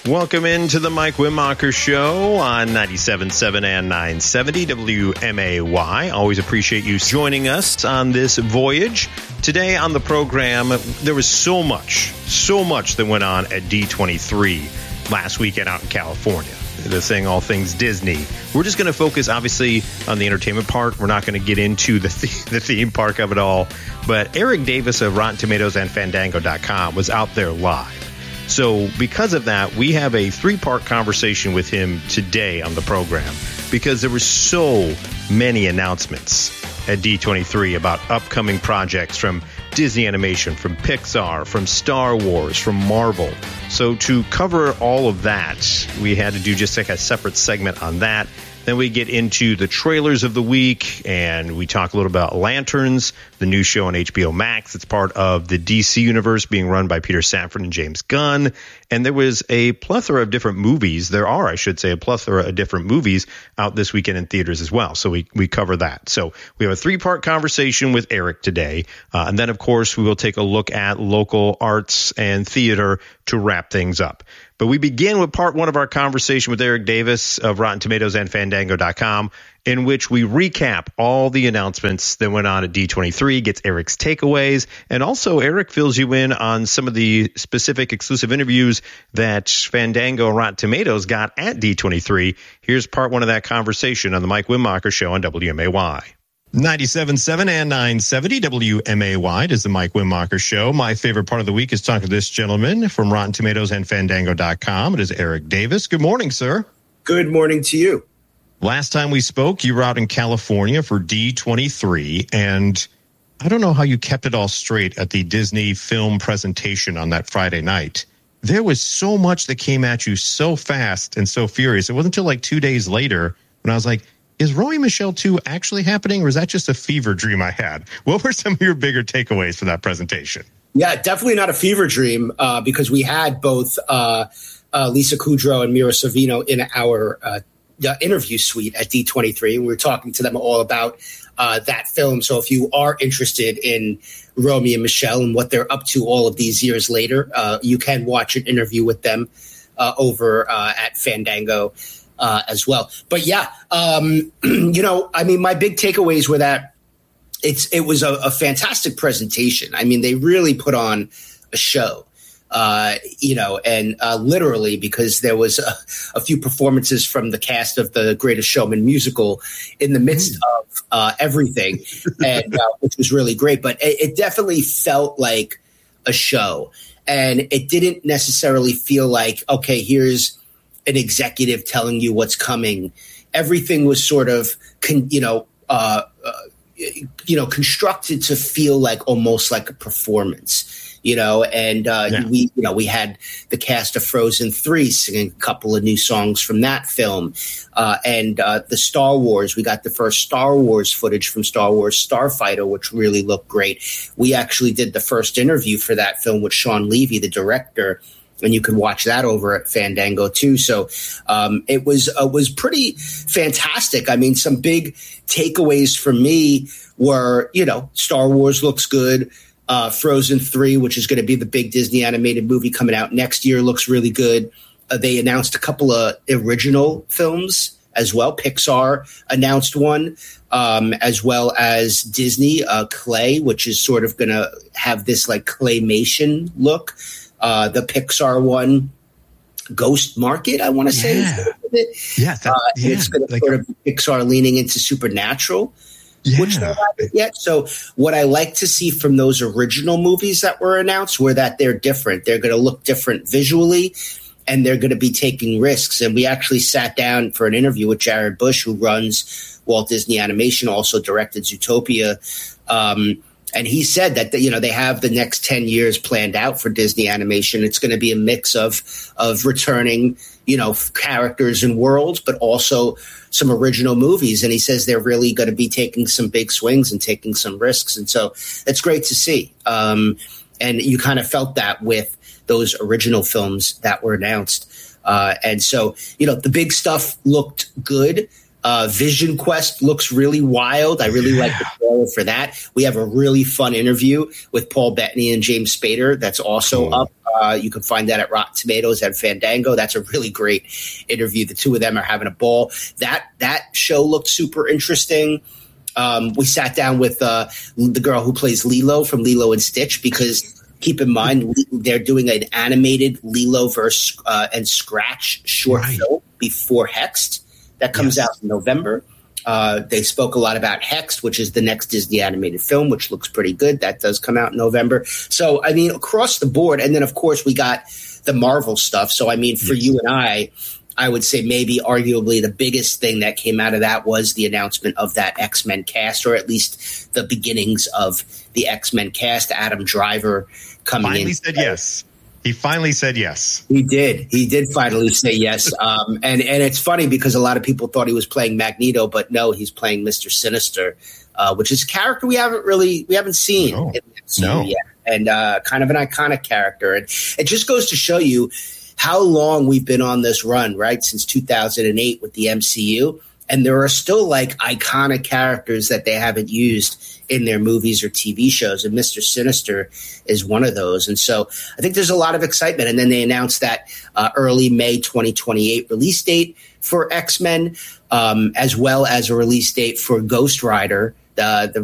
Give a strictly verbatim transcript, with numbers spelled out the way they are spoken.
Welcome into the Mike Wimacher Show on ninety-seven point seven and nine seventy W M A Y. Always appreciate you joining us on this voyage. Today on the program, there was so much, so much that went on at D twenty-three last weekend out in California. The thing, all things Disney. We're just going to focus, obviously, on the entertainment part. We're not going to get into the, th- the theme park of it all. But Eric Davis of Rotten Tomatoes and Fandango dot com was out there live. So because of that, we have a three-part conversation with him today on the program because there were so many announcements at D twenty-three about upcoming projects from Disney Animation, from Pixar, from Star Wars, from Marvel. So to cover all of that, we had to do just like a separate segment on that. Then we get into the trailers of the week, and we talk a little about Lanterns, the new show on H B O Max. It's part of the D C universe being run by Peter Safran and James Gunn. And there was a plethora of different movies. There are, I should say, a plethora of different movies out this weekend in theaters as well. So we, we cover that. So we have a three-part conversation with Eric today. Uh, and then, of course, we will take a look at local arts and theater to wrap things up. But we begin with part one of our conversation with Eric Davis of Rotten Tomatoes and Fandango dot com, in which we recap all the announcements that went on at D twenty-three, gets Eric's takeaways, and also Eric fills you in on some of the specific exclusive interviews that Fandango and Rotten Tomatoes got at D twenty-three. Here's part one of that conversation on the Mike Wimacher Show on W M A Y. ninety-seven point seven and nine seventy W M A Y. It is the Mike Wimacher Show. My favorite part of the week is talking to this gentleman from Rotten Tomatoes and Fandango dot com. It is Eric Davis. Good morning, sir. Good morning to you. Last time we spoke, you were out in California for D twenty-three, and I don't know how you kept it all straight at the Disney film presentation on that Friday night. There was so much that came at you so fast and so furious. It wasn't until like two days later when I was like, is Romy Michelle two actually happening, or is that just a fever dream I had? What were some of your bigger takeaways from that presentation? Yeah, definitely not a fever dream uh, because we had both uh, uh, Lisa Kudrow and Mira Sorvino in our uh, interview suite at D twenty-three. We were talking to them all about uh, that film. So if you are interested in Romy and Michelle and what they're up to all of these years later, uh, you can watch an interview with them uh, over uh, at Fandango. Uh, as well. But yeah, um, you know, I mean, my big takeaways were that it's it was a, a fantastic presentation. I mean, they really put on a show, uh, you know, and uh, literally because there was a, a few performances from the cast of the Greatest Showman musical in the midst mm. of uh, everything, and uh, which was really great. But it, it definitely felt like a show, and it didn't necessarily feel like, okay, here's an executive telling you what's coming. Everything was sort of, con, you know, uh, uh, you know, constructed to feel like almost like a performance, you know. And uh, yeah. we, you know, we had the cast of Frozen three singing a couple of new songs from that film, uh, and uh, the Star Wars. We got the first Star Wars footage from Star Wars Starfighter, which really looked great. We actually did the first interview for that film with Sean Levy, the director. And you can watch that over at Fandango too. So um, it was uh, was pretty fantastic. I mean, some big takeaways for me were, you know, Star Wars looks good. Uh, Frozen three, which is going to be the big Disney animated movie coming out next year, looks really good. Uh, they announced a couple of original films as well. Pixar announced one, um, as well as Disney uh, Clay, which is sort of going to have this like claymation look. Uh, the Pixar one, Ghost Market, I want to say. Yeah, yeah, that, uh, yeah. It's going to like, sort of be Pixar leaning into supernatural, yeah. which they haven't yet. So what I like to see from those original movies that were announced were that they're different. They're going to look different visually, and they're going to be taking risks. And we actually sat down for an interview with Jared Bush, who runs Walt Disney Animation, also directed Zootopia. Um, And he said that, you know, they have the next ten years planned out for Disney Animation. It's going to be a mix of of returning, you know, characters and worlds, but also some original movies. And he says they're really going to be taking some big swings and taking some risks. And so it's great to see. Um, and you kind of felt that with those original films that were announced. Uh, and so, you know, the big stuff looked good. Uh, Vision Quest looks really wild. I really yeah. like the trailer for that. We have a really fun interview with Paul Bettany and James Spader that's also cool. up. Uh, you can find that at Rotten Tomatoes and Fandango. That's a really great interview. The two of them are having a ball. That that show looked super interesting. Um, we sat down with uh, the girl who plays Lilo from Lilo and Stitch because keep in mind they're doing an animated Lilo verse uh, and Scratch short right. film before Hexed that comes yes. out in November. Uh, they spoke a lot about Hexed, which is the next Disney animated film, which looks pretty good. That does come out in November. So, I mean, across the board. And then, of course, we got the Marvel stuff. So, I mean, for yes. you and I, I would say maybe arguably the biggest thing that came out of that was the announcement of that X-Men cast, or at least the beginnings of the X-Men cast. Adam Driver coming Finally in. Finally said yes. He finally said yes. He did. He did finally say yes. Um, and, and it's funny because a lot of people thought he was playing Magneto, but no, he's playing Mister Sinister, uh, which is a character we haven't really we haven't seen no. in the M C U no. yet, and uh, kind of an iconic character. And it just goes to show you how long we've been on this run, right? Since two thousand eight with the M C U. And there are still like iconic characters that they haven't used in their movies or T V shows. And Mister Sinister is one of those. And so I think there's a lot of excitement. And then they announced that uh, early May twenty twenty-eight release date for X-Men, um, as well as a release date for Ghost Rider, the, the